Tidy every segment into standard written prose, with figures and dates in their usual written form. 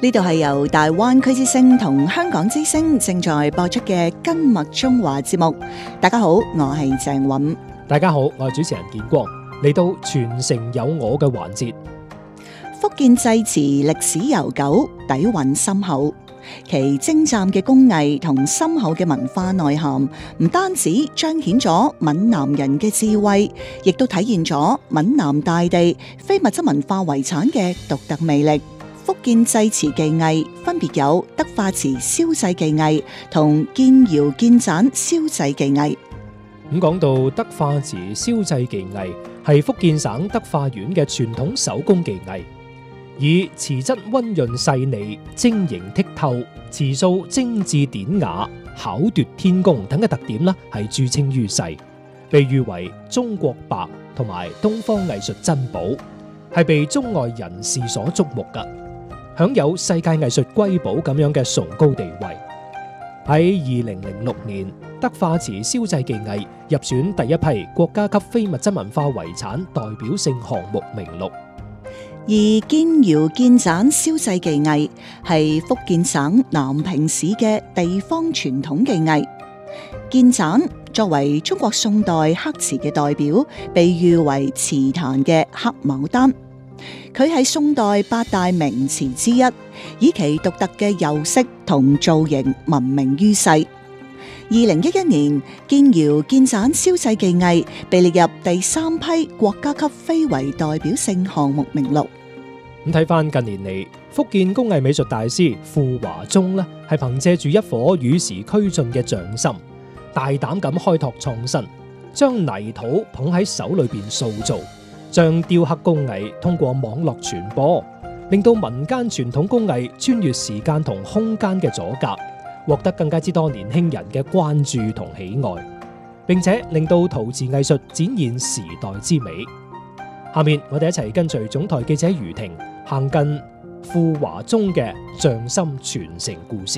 呢度係由大灣區之聲同香港之聲正在播出嘅根脈中華節目。大家好，我係鄭韻。 大家好，我係主持人建光。嚟到傳承有我嘅環節。 福建祭祀歷史悠久，底蘊深厚，其精湛嘅工藝同深厚嘅文化內涵，唔單止彰顯咗閩南人嘅智慧，亦都體現咗閩南大地非物質文化遺產嘅獨特魅力。福建祭祀技藝分別有德化祠燒祭技藝同建窯建盞燒祭技藝。 咁講到德化祠燒祭技藝，係福建省德化縣嘅傳統手工技藝，以瓷質溫潤細膩、晶瑩剔透、瓷塑精緻典雅、巧奪天工等嘅特點呢，係著稱於世，被譽為中國白同埋東方藝術珍寶，係被中外人士所矚目㗎，享有世界藝術瑰寶咁樣嘅崇高地位。喺2006年，德化祠燒祭技藝入選第一批國家級非物質文化遺產代表性項目名錄。 而建窯建盞燒祭技藝係福建省南平市嘅地方傳統技藝。建盞作為中國宋代刻瓷嘅代表，被譽為瓷壇嘅黑牡丹。佢係宋代8大名瓷之一，以其獨特嘅釉色同造型聞名於世。2011年，建窯建盞燒祭技藝被列入第3批國家級非遺代表性項目名錄。 咁睇翻近年嚟，福建工藝美術大師傅華中呢，係憑借住一顆與時俱進嘅匠心，大膽咁開拓創新，將泥土捧喺手裏邊塑造，將雕刻工藝通過網絡傳播，令到民間傳統工藝穿越時間同空間嘅阻隔，獲得更加之多年輕人嘅關注同喜愛，並且令到陶瓷藝術展現時代之美。下面我哋一齊跟隨總台記者余婷行近傅華中嘅匠心傳承故事。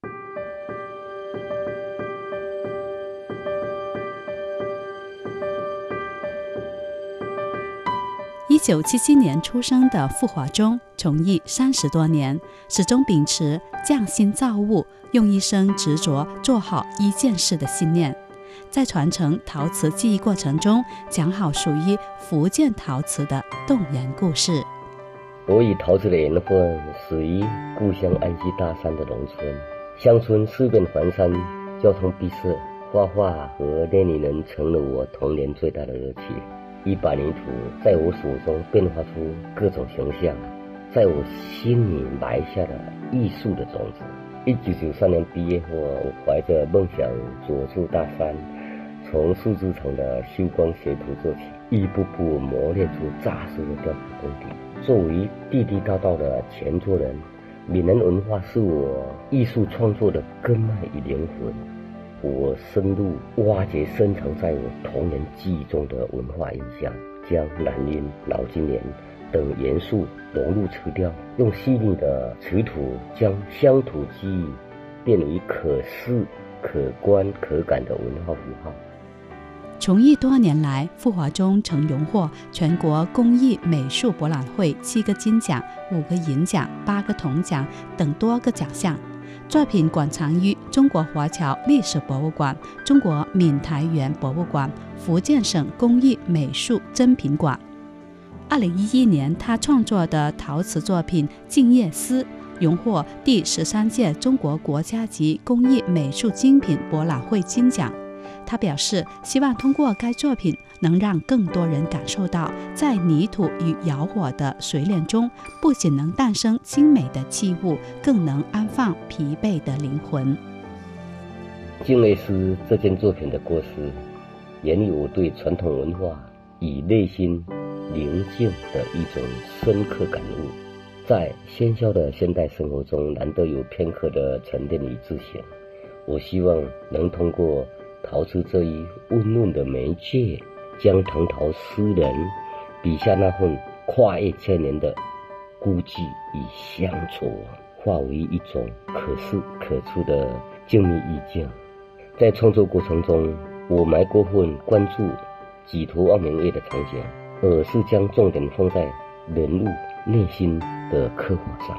1977年出生的傅華中，從藝30多年，始終秉持匠心造物，用一生執着做好一件事的信念。在傳承陶瓷技藝過程中，講好屬於福建陶瓷的動人故事。 我以陶瓷的緣分，始於故鄉安溪大山的農村。鄉村四面環山，交通閉塞，畫畫和練泥人成了我童年最大的樂趣。一把泥土在我手中變化出各種形象，在我心裡埋下了藝術的種子。1993年畢業後，我懷着夢想走出大山，從樹枝層的修光學徒做起，一步步磨練出扎實的雕刻功底。作為地地道道的泉州人，閩南文化是我藝術創作的根脈與靈魂。我深入挖掘深藏在我童年記憶中的文化印象，將南音、老金蓮等元素融入瓷雕，用細膩的瓷土將鄉土記憶變為可視、可觀、可感的文化符號。 從藝多年來，傅華中曾榮獲全國工藝美術博覽會7個金獎、5個銀獎、8個銅獎等多個獎項。作品館藏於中國華僑歷史博物館、中國閩台園博物館、福建省工藝美術珍品館。2011年，他創作的陶瓷作品《靜夜思》榮獲第13屆中國國家級工藝美術精品博覽會金獎。他表示，希望通過該作品能讓更多人感受到，在泥土與窯火的水煉中，不僅能誕生精美的器物，更能安放疲憊的靈魂。 靜夜思這件作品的構思，源於我對傳統文化與內心寧靜的一種深刻感悟。在喧囂的現代生活中，難得有片刻的沉澱與自省。我希望能通過陶瓷這一溫潤的媒介，將唐陶詩人筆下那份跨越千年的孤寂與鄉愁，化為一種可視可觸的靜謐意境。在創作過程中，我沒過分關注舉頭望明月的場景，而是將重點放在人物內心的刻畫上。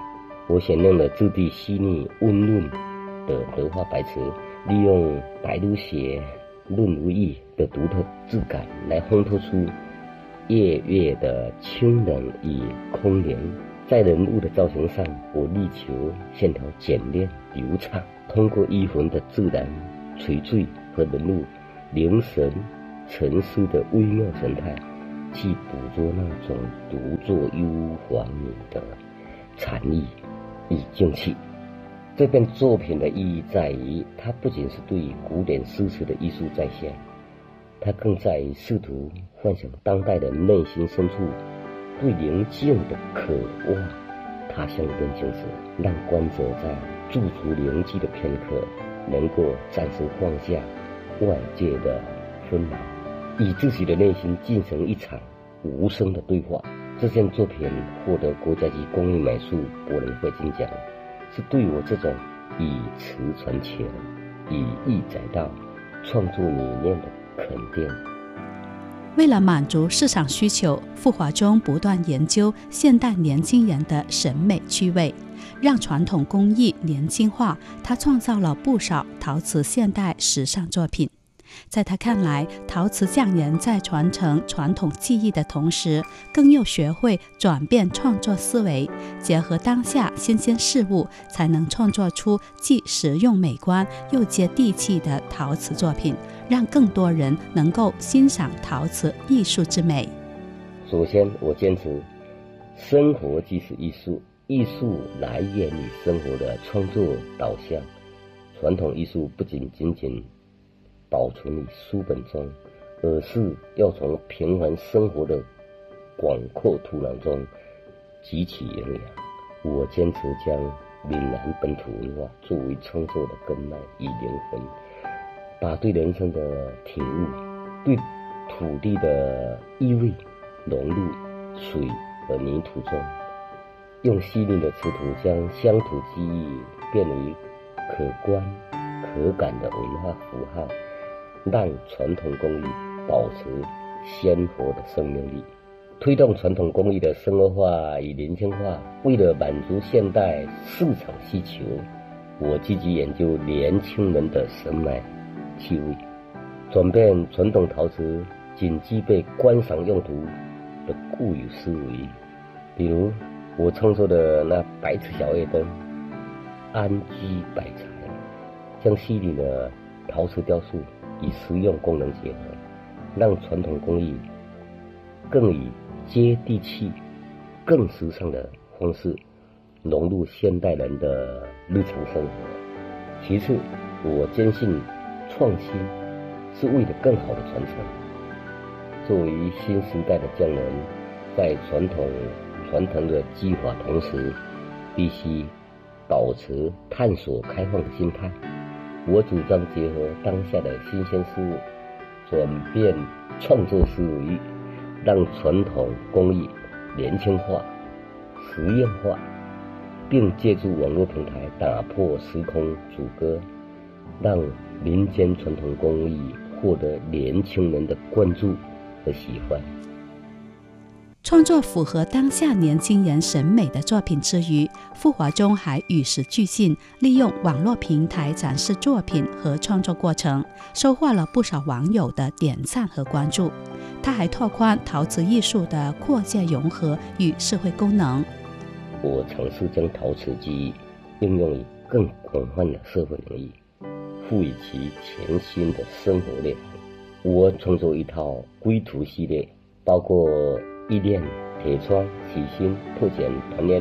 我选用了质地细腻温润的德化白瓷，利用白如雪润如玉的独特质感来烘托出夜月的清冷与空灵。在人物的造型上，我力求线条简练流畅，通过衣魂的自然垂坠和人物凝神沉思的微妙神态，去捕捉那种独坐幽篁里的禅意与静气。这篇作品的意义在于，它不仅是对古典诗词的艺术再现，它更在于试图唤醒当代人内心深处对宁静的渴望。他乡论景时，让观者在驻足灵寂的片刻，能够暂时放下外界的纷扰，与自己的内心进行一场无声的对话。这件作品获得国家级工艺美术博览会金奖，是对我这种以词传情、以意载道创作理念的肯定。 为了满足市场需求，傅华中不断研究现代年轻人的审美趣味，让传统工艺年轻化。他创造了不少陶瓷现代时尚作品。在他看来，陶瓷匠人在传承传统技艺的同时，更要学会转变创作思维，结合当下新鲜事物，才能创作出既实用美观又接地气的陶瓷作品，让更多人能够欣赏陶瓷艺术之美。 首先，我坚持生活即是艺术，艺术来源于生活的创作导向。传统艺术不仅保存于书本中，而是要从平凡生活的广阔土壤中汲取营养。我坚持将闽南本土文化作为创作的根脉与灵魂，把对人生的体悟、对土地的意味融入水和泥土中，用细腻的瓷土将乡土记忆变为可观可感的文化符号，让传统工艺保持鲜活的生命力，推动传统工艺的生活化与年轻化。为了满足现代市场需求，我积极研究年轻人的审美趣味，转变传统陶瓷仅具备观赏用途的固有思维。比如我创作的那白瓷小夜灯，安居百材，将细腻的陶瓷雕塑与实用功能结合，让传统工艺更以接地气、更时尚的方式融入现代人的日常生活。其次，我坚信创新是为了更好的传承。作为新时代的匠人，在传承的技法同时，必须保持探索开放的心态。我主张结合当下的新鲜事物，转变创作思维，让传统工艺年轻化、实验化，并借助网络平台打破时空阻隔，让民间传统工艺获得年轻人的关注和喜欢。 创作符合当下年轻人审美的作品之余，傅华中还与时俱进，利用网络平台展示作品和创作过程，收获了不少网友的点赞和关注。他还拓宽陶瓷艺术的跨界融合与社会功能。 我尝试将陶瓷技艺应用于更广泛的社会领域，赋予其全新的生活内涵。我创作一套归途系列，包括意念、铁窗、起心、破茧、团圆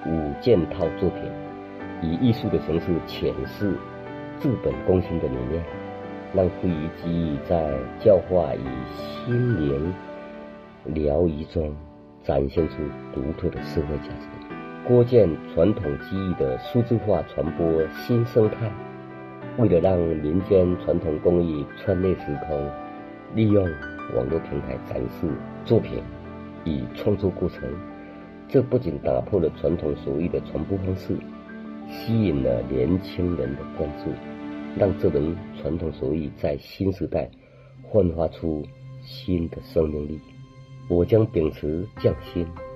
5件套作品，以艺术的形式诠释治本攻心的理念，让会议技艺在教化与心灵疗愈中展现出独特的社会价值，构建传统技艺的数字化传播新生态。为了让民间传统工艺穿越时空，利用网络平台展示作品与创作过程，这不仅打破了传统手艺的传播方式，吸引了年轻人的关注，让这门传统手艺在新时代焕发出新的生命力。我将秉持匠心，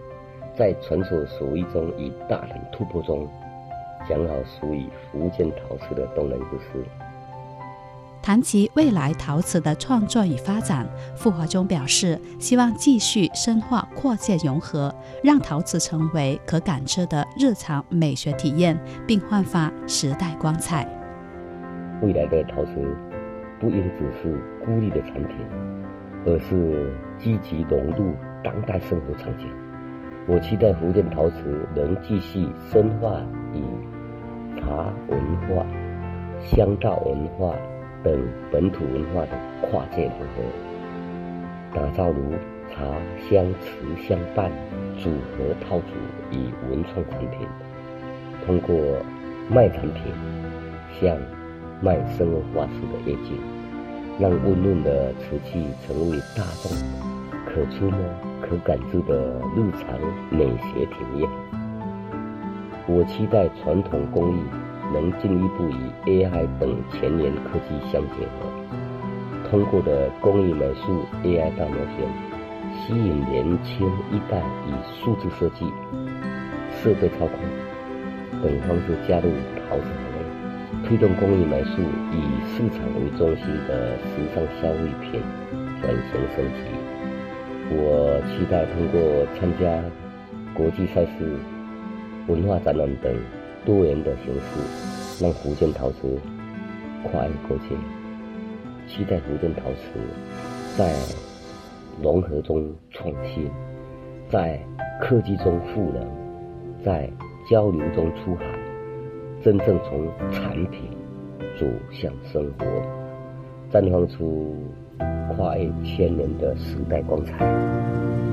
在传所手艺中与大胆突破中，讲好属于福建陶瓷的动人故事。 谈及未来陶瓷的创作与发展，傅华中表示，希望继续深化跨界融合，让陶瓷成为可感知的日常美学体验，并焕发时代光彩。 未来的陶瓷不应只是孤立的产品，而是积极融入当代生活场景。我期待福建陶瓷能继续深化与茶文化、香道文化等本土文化的跨界融合，打造如茶香瓷相伴组合套组与文创产品，通过卖产品像卖生活化石的业绩，让温润的瓷器成为大众可触摸、可感知的日常美学体验。我期待传统工艺能进一步与 AI 等前沿科技相结合，通过的工艺美术 AI 大模型，吸引年轻一代以数字设计、设备操控等方式加入陶瓷行业，推动工艺美术以市场为中心的时尚消费品转型升级。我期待通过参加国际赛事、文化展览等多元的形式，让福建陶瓷跨越国界。期待福建陶瓷在融合中创新，在科技中赋能，在交流中出海，真正从产品走向生活，绽放出跨越千年的时代光彩。